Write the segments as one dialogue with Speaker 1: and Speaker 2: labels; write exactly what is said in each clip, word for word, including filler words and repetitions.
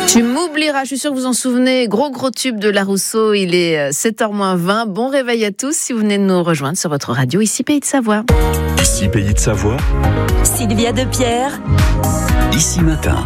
Speaker 1: Tu m'oublieras, je suis sûre que vous en souvenez, gros gros tube de La Rousseau, il est sept heures moins vingt, bon réveil à tous si vous venez de nous rejoindre sur votre radio, ici Pays de Savoie.
Speaker 2: Ici Pays de Savoie,
Speaker 3: Sylvia Depierre,
Speaker 2: Ici Matin.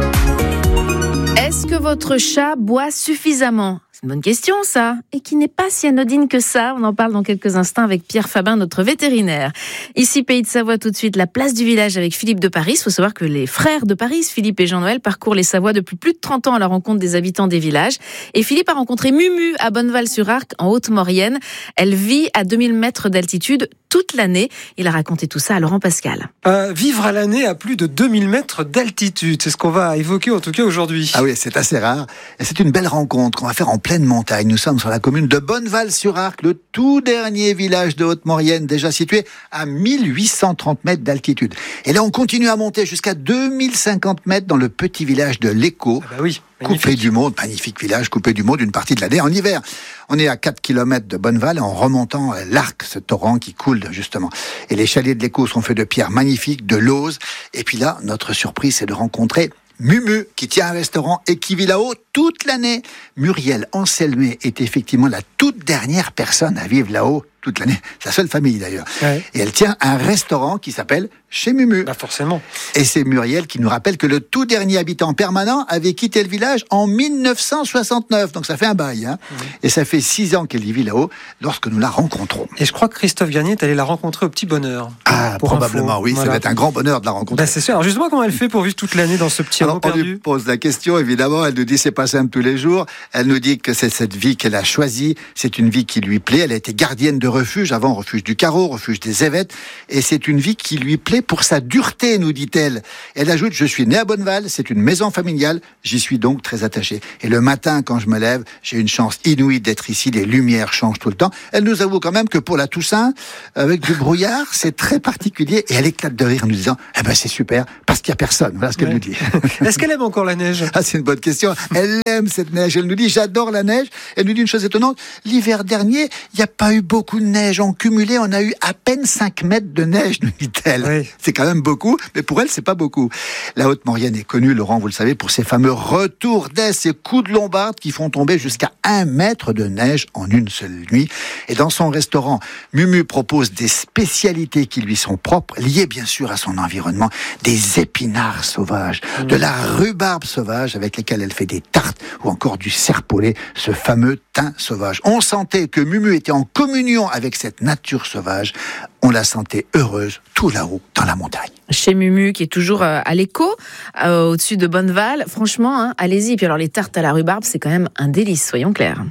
Speaker 1: Est-ce que votre chat boit suffisamment ? C'est une bonne question ça, et qui n'est pas si anodine que ça. On en parle dans quelques instants avec Pierre Fabin, notre vétérinaire. Ici Pays de Savoie, tout de suite, la place du village avec Philippe de Paris. Il faut savoir que les frères de Paris, Philippe et Jean-Noël, parcourent les Savoies depuis plus de trente ans à la rencontre des habitants des villages. Et Philippe a rencontré Mumu à Bonneval-sur-Arc, en Haute-Maurienne. Elle vit à deux mille mètres d'altitude toute l'année. Il a raconté tout ça à Laurent Pascal.
Speaker 4: Euh, vivre à l'année à plus de deux mille mètres d'altitude, c'est ce qu'on va évoquer en tout cas aujourd'hui.
Speaker 5: Ah oui, c'est assez rare. Et c'est une belle rencontre qu'on va faire en pleine montagne. Nous sommes sur la commune de Bonneval-sur-Arc, le tout dernier village de Haute-Maurienne, déjà situé à mille huit cent trente mètres d'altitude. Et là, on continue à monter jusqu'à deux mille cinquante mètres dans le petit village de l'Écho.
Speaker 4: Ah bah oui,
Speaker 5: coupé du monde, magnifique village, coupé du monde une partie de l'année en hiver. On est à quatre kilomètres de Bonneval en remontant l'Arc, ce torrent qui coule justement. Et les chalets de l'Écho sont faits de pierres magnifiques, de lauze. Et puis là, notre surprise, c'est de rencontrer Mumu, qui tient un restaurant et qui vit là-haut toute l'année. Muriel Anselmé est effectivement la toute dernière personne à vivre là-haut toute l'année. Sa seule famille d'ailleurs. Ouais. Et elle tient un restaurant qui s'appelle Chez Mumu.
Speaker 4: Bah forcément.
Speaker 5: Et c'est Muriel qui nous rappelle que le tout dernier habitant permanent avait quitté le village en mille neuf cent soixante-neuf. Donc ça fait un bail. Hein. Mmh. Et ça fait six ans qu'elle y vit là-haut lorsque nous la rencontrons.
Speaker 4: Et je crois que Christophe Garnier est allé la rencontrer au petit bonheur.
Speaker 5: Ah, probablement, info. Oui. Voilà. Ça va être un grand bonheur de la rencontrer.
Speaker 4: Bah c'est sûr. Alors justement, comment elle fait pour vivre toute l'année dans ce petit
Speaker 5: Alors,
Speaker 4: perdu ?
Speaker 5: On lui pose la question, évidemment. Elle nous dit c'est pas simple tous les jours. Elle nous dit que c'est cette vie qu'elle a choisie. C'est une vie qui lui plaît. Elle a été gardienne de refuge avant, refuge du Carreau, refuge des Évêques, et c'est une vie qui lui plaît pour sa dureté, nous dit-elle. Elle ajoute, je suis née à Bonneval, c'est une maison familiale, j'y suis donc très attachée. Et le matin, quand je me lève, j'ai une chance inouïe d'être ici, les lumières changent tout le temps. Elle nous avoue quand même que pour la Toussaint, avec du brouillard, c'est très particulier, et elle éclate de rire en nous disant, eh ben c'est super, parce qu'il n'y a personne. Voilà ce qu'elle ouais. nous dit.
Speaker 4: Est-ce qu'elle aime encore la neige ?
Speaker 5: Ah, c'est une bonne question. Elle aime cette neige. Elle nous dit, j'adore la neige. Elle nous dit une chose étonnante, l'hiver dernier, il n'y a pas eu beaucoup de neige en cumulé. On a eu à peine cinq mètres de neige, nous dit-elle. Oui. C'est quand même beaucoup, mais pour elle, c'est pas beaucoup. La Haute-Maurienne est connue, Laurent, vous le savez, pour ses fameux retours d'aise, ces coups de lombarde qui font tomber jusqu'à un mètre de neige en une seule nuit. Et dans son restaurant, Mumu propose des spécialités qui lui sont propres, liées bien sûr à son environnement, des épinards sauvages, mmh. de la rhubarbe sauvage avec lesquelles elle fait des tartes, ou encore du serpolet, ce fameux thym sauvage. On sentait que Mumu était en communion avec cette nature sauvage, on la sentait heureuse tout là-haut dans la montagne.
Speaker 1: Chez Mumu qui est toujours euh, à l'Écho, euh, au-dessus de Bonneval, franchement, hein, allez-y. Et puis alors les tartes à la rhubarbe, c'est quand même un délice, soyons clairs.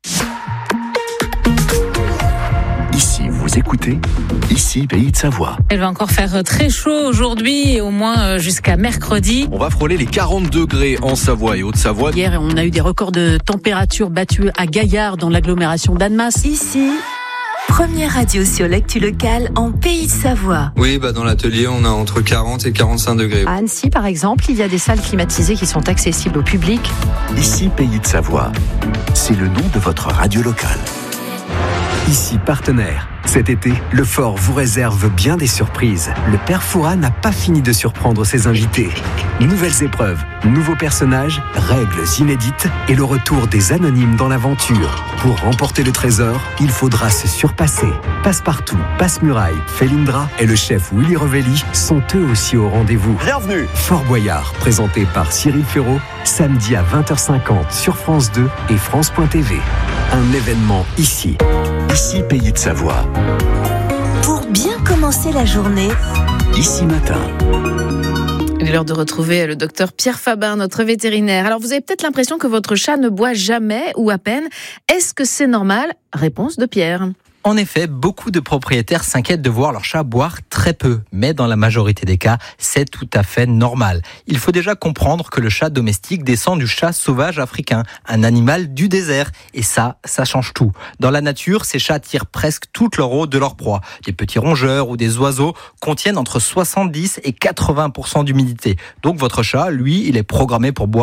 Speaker 2: Ici, vous écoutez Ici Pays de Savoie.
Speaker 6: Il va encore faire très chaud aujourd'hui, au moins jusqu'à mercredi.
Speaker 7: On va frôler les quarante degrés en Savoie et Haute-Savoie.
Speaker 8: Hier, on a eu des records de température battus à Gaillard dans l'agglomération d'Annemasse.
Speaker 3: Ici, première radio sur l'actu locale en Pays de Savoie.
Speaker 9: Oui, bah dans l'atelier, on a entre quarante et quarante-cinq degrés.
Speaker 10: À Annecy, par exemple, il y a des salles climatisées qui sont accessibles au public.
Speaker 2: Ici Pays de Savoie, c'est le nom de votre radio locale.
Speaker 11: Ici partenaire. Cet été, le Fort vous réserve bien des surprises. Le Père Fouras n'a pas fini de surprendre ses invités. Nouvelles épreuves, nouveaux personnages, règles inédites et le retour des anonymes dans l'aventure. Pour remporter le trésor, il faudra se surpasser. Passepartout, Passe-Muraille, Felindra et le chef Willy Revelli sont eux aussi au rendez-vous.
Speaker 2: Bienvenue.
Speaker 11: Fort Boyard, présenté par Cyril Ferraud, samedi à vingt heures cinquante sur France deux et France point T V. Un événement ici.
Speaker 2: Ici Pays de Savoie.
Speaker 3: Pour bien commencer la journée,
Speaker 2: Ici Matin.
Speaker 1: Il est l'heure de retrouver le docteur Pierre Fabin, notre vétérinaire. Alors vous avez peut-être l'impression que votre chat ne boit jamais ou à peine. Est-ce que c'est normal ? Réponse de Pierre.
Speaker 12: En effet, beaucoup de propriétaires s'inquiètent de voir leur chat boire très peu. Mais dans la majorité des cas, c'est tout à fait normal. Il faut déjà comprendre que le chat domestique descend du chat sauvage africain, un animal du désert. Et ça, ça change tout. Dans la nature, ces chats tirent presque toute leur eau de leur proie. Des petits rongeurs ou des oiseaux contiennent entre soixante-dix et quatre-vingts pour cent d'humidité. Donc votre chat, lui, il est programmé pour boire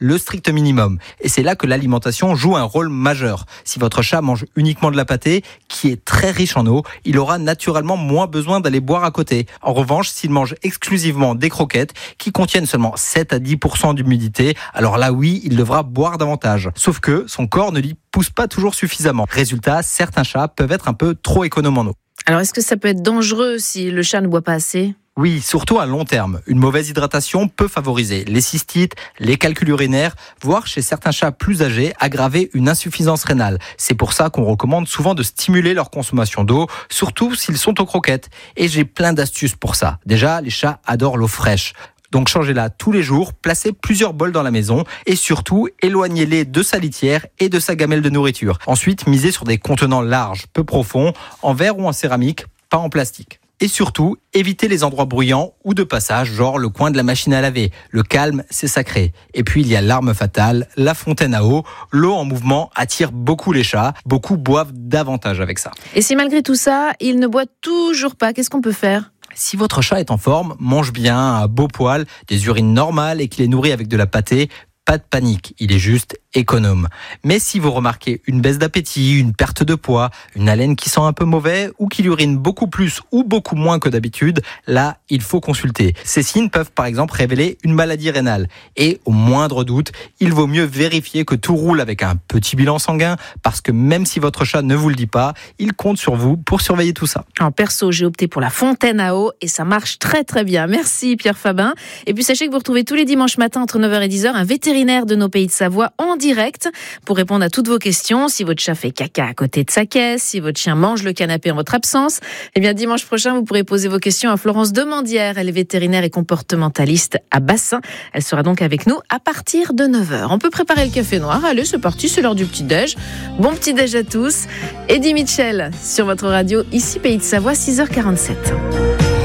Speaker 12: le strict minimum. Et c'est là que l'alimentation joue un rôle majeur. Si votre chat mange uniquement de la pâtée, qui est très riche en eau, il aura naturellement moins besoin d'aller boire à côté. En revanche, s'il mange exclusivement des croquettes, qui contiennent seulement sept à dix pour cent d'humidité, alors là oui, il devra boire davantage. Sauf que son corps ne lui pousse pas toujours suffisamment. Résultat, certains chats peuvent être un peu trop économes en eau.
Speaker 1: Alors est-ce que ça peut être dangereux si le chat ne boit pas assez ?
Speaker 12: Oui, surtout à long terme. Une mauvaise hydratation peut favoriser les cystites, les calculs urinaires, voire chez certains chats plus âgés, aggraver une insuffisance rénale. C'est pour ça qu'on recommande souvent de stimuler leur consommation d'eau, surtout s'ils sont aux croquettes. Et j'ai plein d'astuces pour ça. Déjà, les chats adorent l'eau fraîche. Donc changez-la tous les jours, placez plusieurs bols dans la maison et surtout éloignez-les de sa litière et de sa gamelle de nourriture. Ensuite, misez sur des contenants larges, peu profonds, en verre ou en céramique, pas en plastique. Et surtout, évitez les endroits bruyants ou de passage, genre le coin de la machine à laver. Le calme, c'est sacré. Et puis il y a l'arme fatale, la fontaine à eau. L'eau en mouvement attire beaucoup les chats. Beaucoup boivent davantage avec ça.
Speaker 1: Et si malgré tout ça, il ne boit toujours pas, qu'est-ce qu'on peut faire ?
Speaker 12: Si votre chat est en forme, mange bien, un beau poil, des urines normales et qu'il est nourri avec de la pâtée, pas de panique, il est juste économe. Mais si vous remarquez une baisse d'appétit, une perte de poids, une haleine qui sent un peu mauvais ou qu'il urine beaucoup plus ou beaucoup moins que d'habitude, là, il faut consulter. Ces signes peuvent par exemple révéler une maladie rénale. Et au moindre doute, il vaut mieux vérifier que tout roule avec un petit bilan sanguin parce que même si votre chat ne vous le dit pas, il compte sur vous pour surveiller tout ça.
Speaker 1: En perso, j'ai opté pour la fontaine à eau et ça marche très très bien. Merci Pierre Fabin. Et puis sachez que vous retrouvez tous les dimanches matins entre neuf heures et dix heures un vétérinaire de nos Pays de Savoie en direct pour répondre à toutes vos questions. Si votre chat fait caca à côté de sa caisse, si votre chien mange le canapé en votre absence, eh bien dimanche prochain, vous pourrez poser vos questions à Florence Demandière. Elle est vétérinaire et comportementaliste à Bassin. Elle sera donc avec nous à partir de neuf heures. On peut préparer le café noir. Allez, c'est parti, c'est l'heure du petit-déj. Bon petit-déj à tous. Eddie Mitchell sur votre radio, ici Pays de Savoie, six heures quarante-sept.